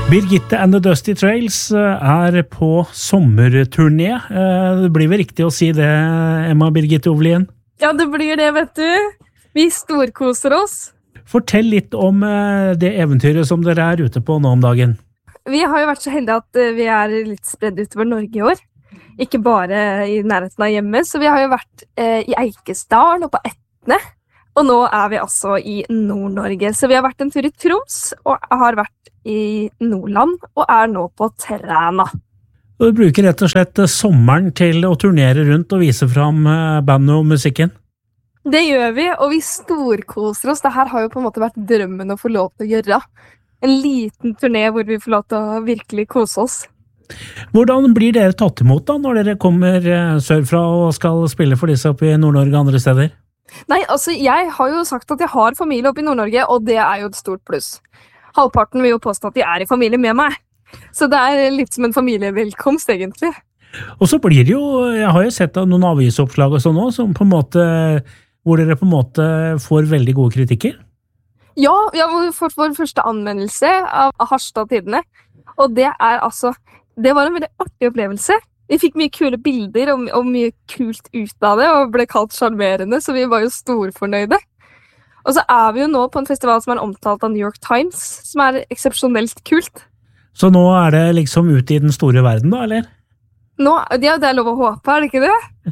Birgitte and the Dusty Trails på sommerturné. Det blir vel riktig å si det, Emma Birgitte Ovlien? Ja, det blir det, vet du. Vi storkoser oss. Fortell litt om det eventyret som dere ute på nå om dagen. Vi har jo vært så heldige at vi litt spredd utover Norge i år. Ikke bare i nærheten av hjemmet, så vi har jo vært i Eikesdal og på Etne. Og nå vi altså i Nord-Norge, så vi har vært en tur i Troms, og har vært i Nordland, og nå på Træna. Du bruker rett og slett sommeren til å turnere rundt og vise fram bandet og musikken? Det gjør vi, og vi storkoser oss. Dette har jo på en måte vært drømmen å få lov til å gjøre. En liten turné hvor vi får lov til å virkelig kose oss. Hvordan blir dere tatt imot da, når dere kommer sørfra og skal spille for disse oppe i Nord-Norge og andre steder? Nei, altså jeg har jo sagt at jeg har familie oppe i Nord-Norge, og det jo et stort pluss. Halvparten vil jo påstå at de i familie med meg. Så det litt som en familievelkomst, egentlig. Og så blir det jo, jeg har jo sett noen avisoppslag og sånn også, som på en måte, hvor dere på en måte får veldig gode kritikker. Ja, vi har fått vår første anmeldelse av Harstad Tidene, og det altså, det var en veldig artig opplevelse. Vi fikk mye kule bilder og mye kult ut av det, og ble kalt sjarmerende, så vi var jo storfornøyde. Og så vi jo nå på en festival som omtalt av New York Times, som eksepsjonelt kult. Så nå det liksom ute i den store verden da, eller? Nå, ja, det lov å håpe, det ikke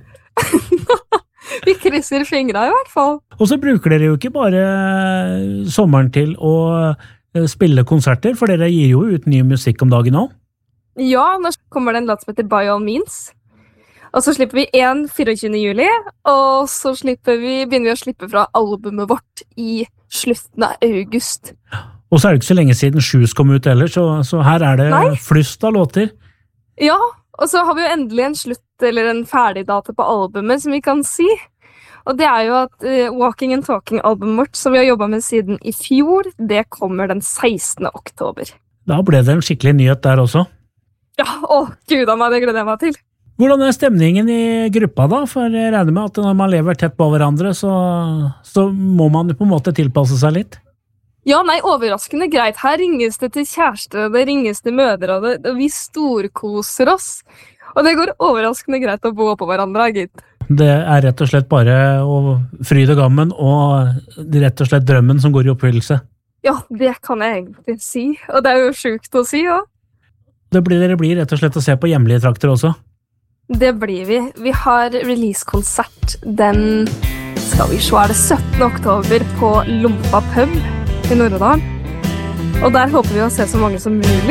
det? Vi krysser fingrene i hvert fall. Og så bruker dere jo ikke bare sommeren til å spille konserter, for dere gir jo ut ny musikk om dagen også. Ja, nå kommer det en låt som heter By All Means. Og så slipper vi 24. juli, og så begynner vi å slippe fra albumet vårt i slutten av august. Og så det ikke så lenge siden Shoes kom ut heller, så her det flust av låter. Ja, og så har vi jo endelig en slutt, eller en ferdig data på albumet, som vi kan si. Og det jo at Walking and Talking-albumet vårt, som vi har jobbet med siden i fjor, det kommer den 16. oktober. Da ble det en skikkelig nyhet der også. Ja, Gud av meg, det gleder jeg meg til. Hvordan stemningen i gruppa da? For jeg regner med at når man lever tett på hverandre, så må man på en måte tilpasse seg litt. Ja, nei, overraskende greit. Her ringes det til kjærester, det ringes til mødre, og vi storkoser oss. Og det går overraskende greit å bo på hverandre, gitt. Det rett og slett bare fryd og gammen, og rett og slett drømmen som går i oppfyllelse. Ja, det kan jeg egentlig si, og det jo sjukt å si, ja. Dere blir rett og slett å se på hjemlige trakter også? Det blir vi. Vi har releasekonsert den, skal vi se, det 17. oktober på Lompa pub i Nord-Odal. Og der håper vi å se så mange som mulig.